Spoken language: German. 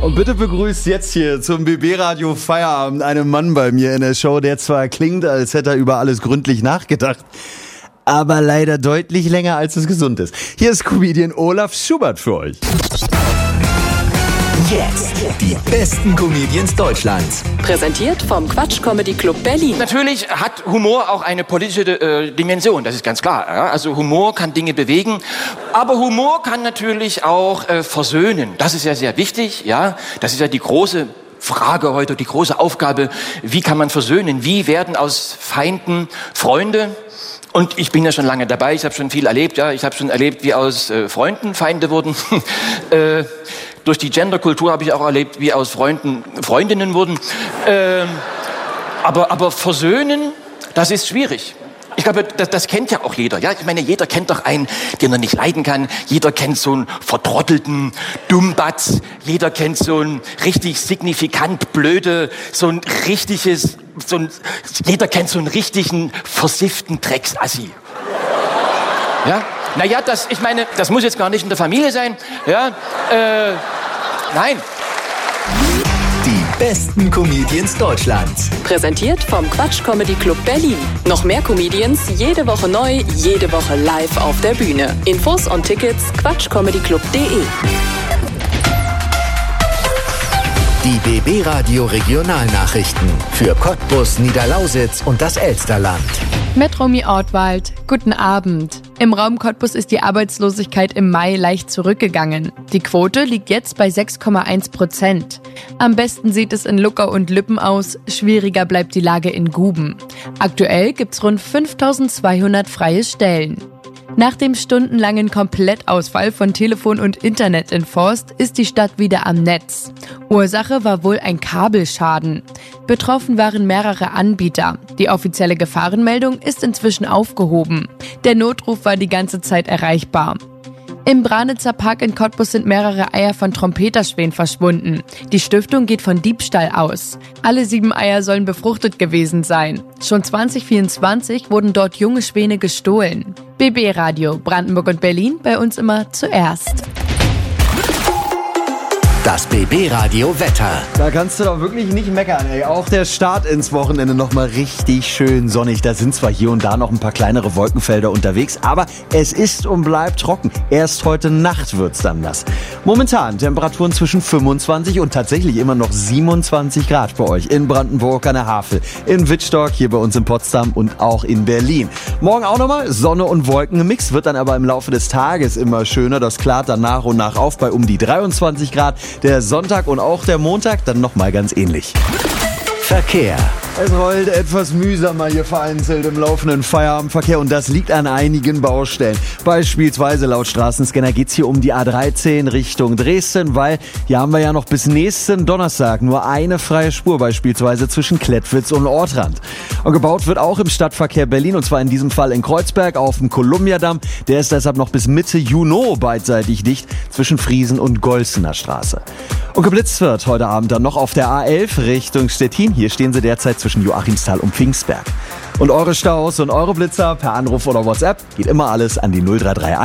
Und bitte begrüßt jetzt hier zum BB-Radio Feierabend einen Mann bei mir in der Show, der zwar klingt, als hätte er über alles gründlich nachgedacht, aber leider deutlich länger, als es gesund ist. Hier ist Comedian Olaf Schubert für euch. Jetzt die besten Comedians Deutschlands. Präsentiert vom Quatsch Comedy Club Berlin. Natürlich hat Humor auch eine politische Dimension, das ist ganz klar. Ja? Also Humor kann Dinge bewegen, aber Humor kann natürlich auch versöhnen. Das ist ja sehr wichtig. Ja? Das ist ja die große Frage heute, die große Aufgabe. Wie kann man versöhnen? Wie werden aus Feinden Freunde? Und ich bin ja schon lange dabei, ich habe schon viel erlebt. Ja? Ich habe schon erlebt, wie aus Freunden Feinde wurden. Durch die Genderkultur habe ich auch erlebt, wie aus Freunden Freundinnen wurden. Aber versöhnen, das ist schwierig. Ich glaube, das kennt ja auch jeder. Ja? Ich meine, jeder kennt doch einen, den er nicht leiden kann. Jeder kennt so einen vertrottelten Dummbatz. Jeder kennt so einen richtig signifikant blöde, jeder kennt so einen richtigen versifften Drecksassi. Ja? Naja, das muss jetzt gar nicht in der Familie sein. Ja? Nein. Die besten Comedians Deutschlands. Präsentiert vom Quatsch Comedy Club Berlin. Noch mehr Comedians, jede Woche neu, jede Woche live auf der Bühne. Infos und Tickets quatschcomedyclub.de. Die BB-Radio Regionalnachrichten für Cottbus, Niederlausitz und das Elsterland. Mit Romy Ortwald. Guten Abend. Im Raum Cottbus ist die Arbeitslosigkeit im Mai leicht zurückgegangen. Die Quote liegt jetzt bei 6,1%. Am besten sieht es in Luckau und Lübben aus. Schwieriger bleibt die Lage in Guben. Aktuell gibt's rund 5.200 freie Stellen. Nach dem stundenlangen Komplettausfall von Telefon und Internet in Forst ist die Stadt wieder am Netz. Ursache war wohl ein Kabelschaden. Betroffen waren mehrere Anbieter. Die offizielle Gefahrenmeldung ist inzwischen aufgehoben. Der Notruf war die ganze Zeit erreichbar. Im Branitzer Park in Cottbus sind mehrere Eier von Trompeterschwänen verschwunden. Die Stiftung geht von Diebstahl aus. Alle 7 Eier sollen befruchtet gewesen sein. Schon 2024 wurden dort junge Schwäne gestohlen. BB Radio, Brandenburg und Berlin, bei uns immer zuerst. Das BB-Radio Wetter. Da kannst du doch wirklich nicht meckern, ey. Auch der Start ins Wochenende nochmal richtig schön sonnig. Da sind zwar hier und da noch ein paar kleinere Wolkenfelder unterwegs, aber es ist und bleibt trocken. Erst heute Nacht wird's dann nass. Momentan Temperaturen zwischen 25 und tatsächlich immer noch 27 Grad bei euch. In Brandenburg an der Havel, in Wittstock, hier bei uns in Potsdam und auch in Berlin. Morgen auch nochmal Sonne und Wolken im Mix, wird dann aber im Laufe des Tages immer schöner. Das klart dann nach und nach auf bei um die 23 Grad. Der Sonntag und auch der Montag dann nochmal ganz ähnlich. Verkehr. Es rollt etwas mühsamer hier vereinzelt im laufenden Feierabendverkehr und das liegt an einigen Baustellen. Beispielsweise laut Straßenscanner geht's hier um die A13 Richtung Dresden, weil hier haben wir ja noch bis nächsten Donnerstag nur eine freie Spur, beispielsweise zwischen Klettwitz und Ortrand. Und gebaut wird auch im Stadtverkehr Berlin und zwar in diesem Fall in Kreuzberg auf dem Kolumbiadamm. Der ist deshalb noch bis Mitte Juni beidseitig dicht zwischen Friesen und Golzener Straße. Und geblitzt wird heute Abend dann noch auf der A11 Richtung Stettin. Hier stehen sie derzeit zwischen Joachimsthal und Pfingstberg. Und eure Staus und eure Blitzer per Anruf oder WhatsApp geht immer alles an die 0331